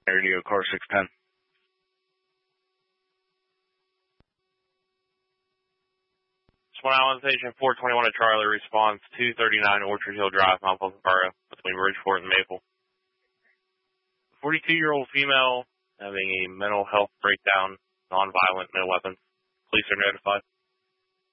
Radio car 610. Swan Island Station 421 to Charlie responds 239 Orchard Hill Drive, Mount Pleasant Borough, between Bridgeport and Maple. 42-year-old female having a mental health breakdown, non-violent, no weapons. Police are notified.